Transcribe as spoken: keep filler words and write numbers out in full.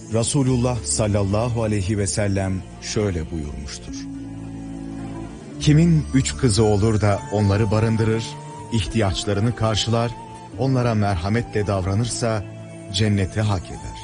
Resulullah sallallahu aleyhi ve sellem şöyle buyurmuştur: kimin üç kızı olur da onları barındırır, ihtiyaçlarını karşılar, onlara merhametle davranırsa cenneti hak eder.